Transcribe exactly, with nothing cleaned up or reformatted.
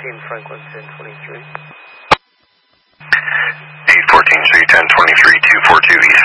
Team Franklin ten twenty-three. eight fourteen three ten twenty-three two four two East